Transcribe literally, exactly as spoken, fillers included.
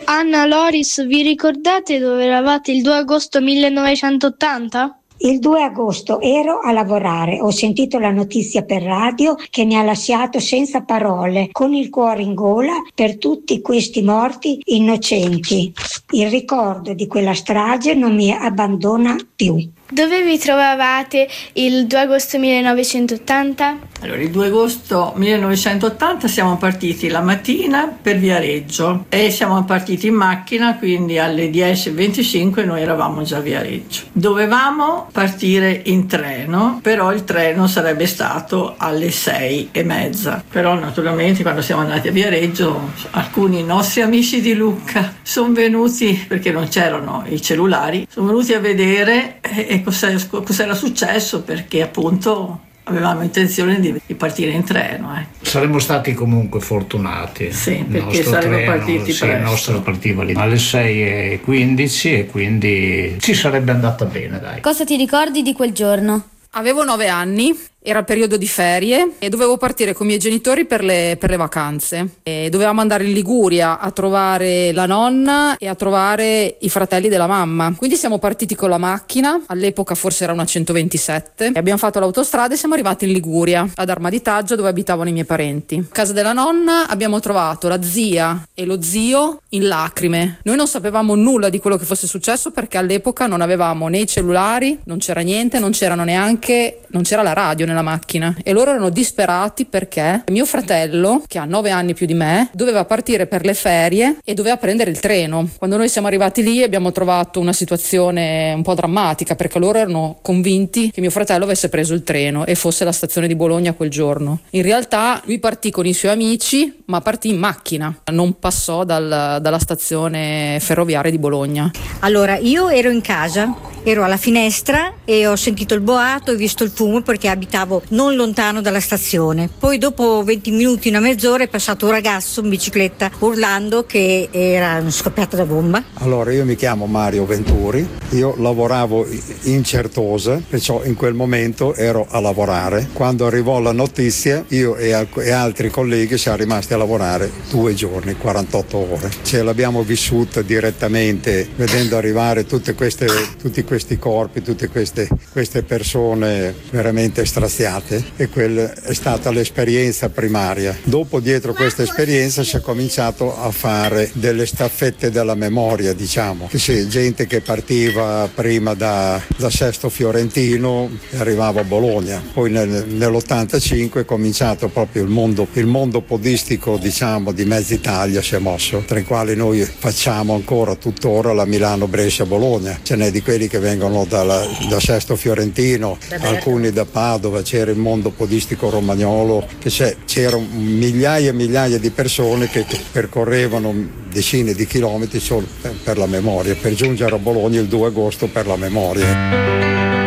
Anna, Loris, vi ricordate dove eravate il due agosto millenovecentottanta? Il due agosto ero a lavorare, ho sentito la notizia per radio che mi ha lasciato senza parole, con il cuore in gola per tutti questi morti innocenti. Il ricordo di quella strage non mi abbandona più. Dove vi trovavate il due agosto millenovecentottanta? Allora, il due agosto millenovecentottanta siamo partiti la mattina per Viareggio e siamo partiti in macchina, quindi alle dieci e venticinque noi eravamo già a Viareggio. Dovevamo partire in treno, però il treno sarebbe stato alle sei e mezza. Però naturalmente quando siamo andati a Viareggio alcuni nostri amici di Lucca sono venuti, perché non c'erano i cellulari, sono venuti a vedere e cos'era successo, perché appunto avevamo intenzione di, di partire in treno. Eh. Saremmo stati comunque fortunati. Sì, perché saremmo treno, partiti sì, presto. Il nostro partiva lì alle sei e quindici e quindi ci sarebbe andata bene, dai. Cosa ti ricordi di quel giorno? Avevo nove anni, era il periodo di ferie e dovevo partire con i miei genitori per le, per le vacanze. E dovevamo andare in Liguria a trovare la nonna e a trovare i fratelli della mamma. Quindi siamo partiti con la macchina, all'epoca forse era una centoventisette, e abbiamo fatto l'autostrada e siamo arrivati in Liguria, ad Armaditaggio, dove abitavano i miei parenti. A casa della nonna abbiamo trovato la zia e lo zio in lacrime. Noi non sapevamo nulla di quello che fosse successo perché all'epoca non avevamo né i cellulari, non c'era niente, non c'erano neanche, non c'era la radio nella macchina, e loro erano disperati perché mio fratello, che ha nove anni più di me, doveva partire per le ferie e doveva prendere il treno. Quando noi siamo arrivati lì abbiamo trovato una situazione un po' drammatica, perché loro erano convinti che mio fratello avesse preso il treno e fosse la stazione di Bologna quel giorno. In realtà lui partì con i suoi amici, ma partì in macchina, non passò dal, dalla stazione ferroviaria di Bologna. Allora, io ero in casa, ero alla finestra e ho sentito il boato e visto il fumo perché abitavo non lontano dalla stazione. Poi dopo venti minuti, una mezz'ora, è passato un ragazzo in bicicletta urlando che era scoppiata da bomba. Allora, io mi chiamo Mario Venturi, io lavoravo in Certosa, perciò in quel momento ero a lavorare. Quando arrivò la notizia, io e, al- e altri colleghi siamo rimasti a lavorare due giorni, quarantotto ore. Ce l'abbiamo vissuta direttamente, vedendo arrivare tutte queste, tutti questi corpi, tutte queste, queste persone veramente straziate, e quella è stata l'esperienza primaria. Dopo, dietro questa esperienza, si è cominciato a fare delle staffette della memoria, diciamo. Sì, gente che partiva prima da, da Sesto Fiorentino e arrivava a Bologna. Poi nel, nell'ottantacinque è cominciato proprio il mondo, il mondo podistico, diciamo, di Mezza Italia si è mosso, tra i quali noi facciamo ancora tuttora la Milano-Brescia-Bologna. Ce n'è di quelli che vengono dalla, da Sesto Fiorentino, alcuni da Padova, c'era il mondo podistico romagnolo, che c'è, c'erano migliaia e migliaia di persone che percorrevano decine di chilometri solo per, per la memoria, per giungere a Bologna il due agosto per la memoria.